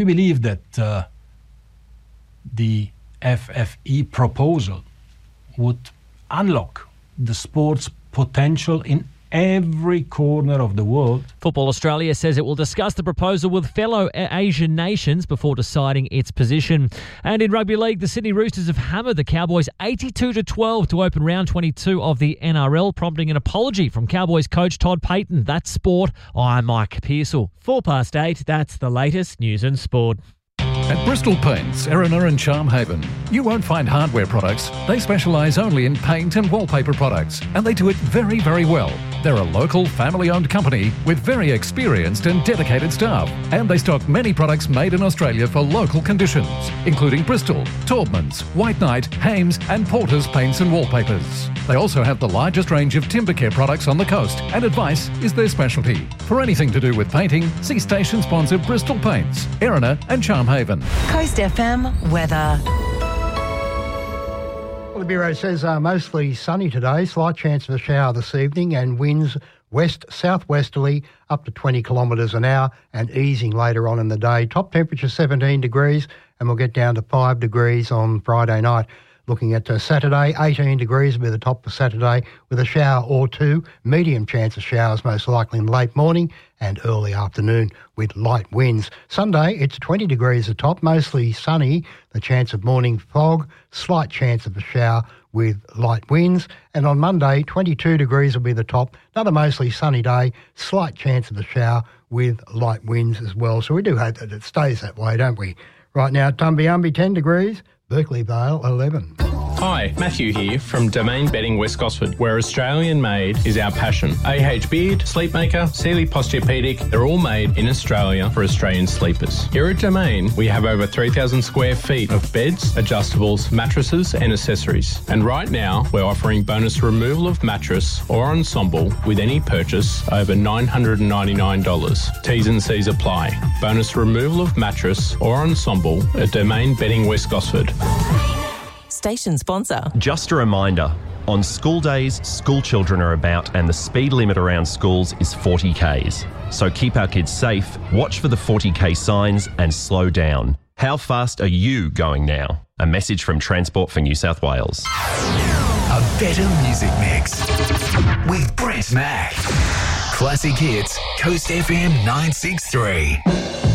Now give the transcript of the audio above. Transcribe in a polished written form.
We believe that the FFE proposal would unlock the sport's potential in every corner of the world. Football Australia says it will discuss the proposal with fellow Asian nations before deciding its position. And in rugby league, the Sydney Roosters have hammered the Cowboys 82-12 to open round 22 of the NRL, prompting an apology from Cowboys coach Todd Payten. That's sport. I'm Mike Pearsall. 8:04, that's the latest news and sport. At Bristol Paints, Erina and Charmhaven, you won't find hardware products. They specialise only in paint and wallpaper products, and they do it very, very well. They're a local, family-owned company with very experienced and dedicated staff, and they stock many products made in Australia for local conditions, including Bristol, Taubmans, White Knight, Hames and Porter's paints and wallpapers. They also have the largest range of timber care products on the coast, and advice is their specialty. For anything to do with painting, see station sponsor Bristol Paints, Erina and Charmhaven. Coast FM weather. Well, the Bureau says mostly sunny today, slight chance of a shower this evening and winds west-southwesterly up to 20 kilometres an hour and easing later on in the day. Top temperature 17 degrees and we'll get down to 5 degrees on Friday night. Looking at Saturday, 18 degrees will be the top for Saturday with a shower or two. Medium chance of showers most likely in late morning and early afternoon with light winds. Sunday, it's 20 degrees at top, mostly sunny. The chance of morning fog, slight chance of a shower with light winds. And on Monday, 22 degrees will be the top. Another mostly sunny day, slight chance of a shower with light winds as well. So we do hope that it stays that way, don't we? Right now, Tumbiumbi, 10 degrees. Berkeley Vale, 11. Hi, Matthew here from Domain Bedding West Gosford, where Australian made is our passion. AH Beard, Sleepmaker, Sealy Posturepedic, they're all made in Australia for Australian sleepers. Here at Domain, we have over 3,000 square feet of beds, adjustables, mattresses and accessories. And right now, we're offering bonus removal of mattress or ensemble with any purchase over $999. T's and C's apply. Bonus removal of mattress or ensemble at Domain Bedding West Gosford. Station sponsor. Just a reminder, on school days, school children are about and the speed limit around schools is 40 Ks. So keep our kids safe, watch for the 40 K signs and slow down. How fast are you going now? A message from Transport for New South Wales. A better music mix with Brett Mack. Classic hits, Coast FM 963.